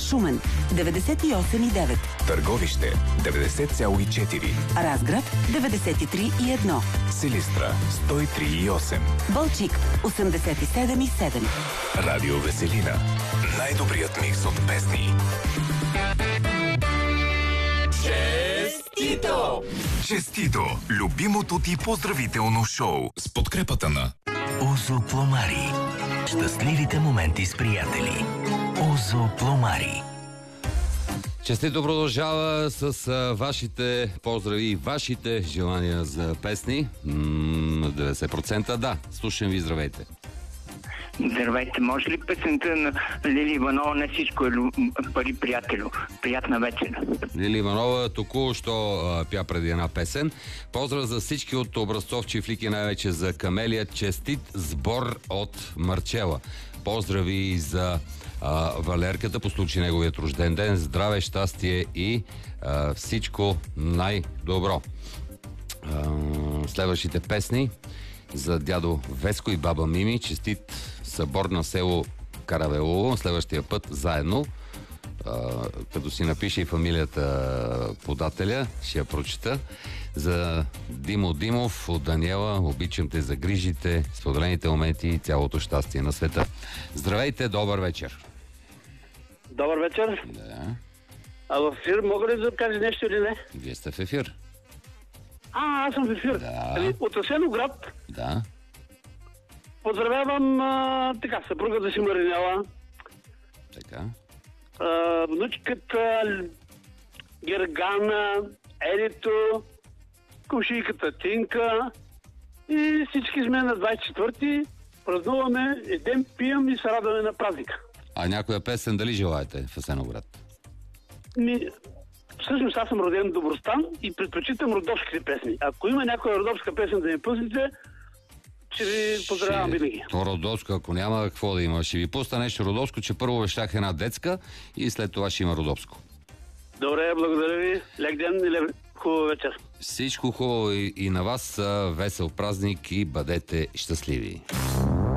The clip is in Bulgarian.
Шумен 98,9. Търговище 90,4. Разград 93,1. Силистра 103,8. Балчик 87,7. Радио Веселина. Най-добрият микс от песни. Честито! Честито! Любимото ти поздравително шоу с подкрепата на Озо Пломари. Щастливите моменти с приятели. Озо Пломари. Честито продължава с вашите поздрави и вашите желания за песни. 90% да. Слушам ви, здравейте. Здравейте, може ли песента на Лили Иванова "Не всичко е пари, приятелю"? Приятна вечер. Лили Иванова току-що пя преди една песен. Поздрав за всички от Образцов Чифлики, най-вече за Камелия. Честит сбор от Марчела. Поздрави за Валерката по случай неговият рожден ден. Здраве, щастие и всичко най-добро. Следващите песни за дядо Веско и баба Мими. Честит събор на село Каравелово. Следващия път заедно. Като си напише и фамилията подателя, ще я прочета. За Димо Димов от Даниела. Обичам те за грижите, споделените моменти и цялото щастие на света. Здравейте, добър вечер. Добър вечер. Да. А в ефир мога ли да кажа нещо или не? Вие сте в ефир. Аз съм в ефир. Да. От Асеноград. Да. Поздравявам съпругата си Маринела. Така. Внучката Гергана, Ерито, кумшийката Тинка и всички сме на 24-ти. Празнуваме, едем, пием и се радваме на празника. А някоя песен дали желаете в Асеноград? Всъщност аз съм роден в Добростан и предпочитам родовските песни. Ако има някоя родовска песен да ми пуснете, ще ви поздравявам винаги. То родовско, ако няма, какво да има? Ще ви пусна нещо родовско, че първо вещах една детска и след това ще има родовско. Добре, благодаря ви. Лек ден и хубава вечер. Всичко хубаво и на вас. Весел празник и бъдете щастливи.